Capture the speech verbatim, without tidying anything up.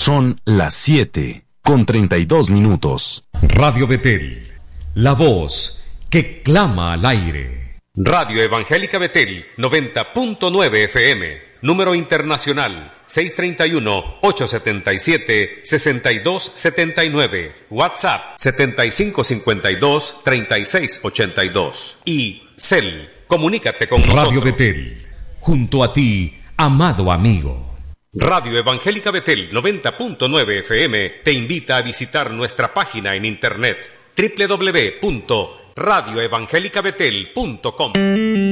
Son las siete con treinta y dos minutos. Radio Betel, la voz que clama al aire. Radio Evangélica Betel, noventa punto nueve F M, número internacional seis tres uno, ocho siete siete, seis dos siete nueve, WhatsApp setenta y cinco cincuenta y dos, treinta y seis ochenta y dos y Cel, comunícate con nosotros. Radio Betel, junto a ti, amado amigo. Radio Evangélica Betel noventa punto nueve F M te invita a visitar nuestra página en internet doble u doble u doble u punto radio evangélica betel punto com.